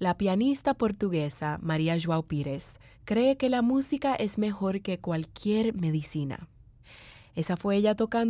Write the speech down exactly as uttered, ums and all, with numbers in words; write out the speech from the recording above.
La pianista portuguesa María João Pires cree que la música es mejor que cualquier medicina. Esa fue ella tocando